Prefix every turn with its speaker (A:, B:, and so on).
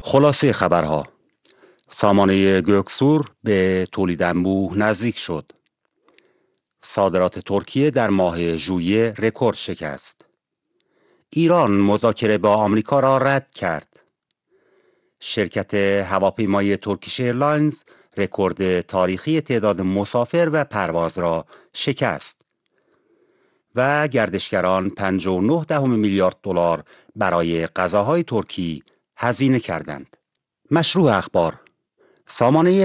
A: خلاصه خبرها: سامانه گوکسور به تولید انبوه نزدیک شد. صادرات ترکیه در ماه ژوئیه رکورد شکست. ایران مذاکره با آمریکا را رد کرد. شرکت هواپیمایی ترکیش ایرلاینز رکورد تاریخی تعداد مسافر و پرواز را شکست و گردشگران 59 میلیارد دلار برای غذاهای ترکی هزینه کردند. مشروع اخبار: سامانه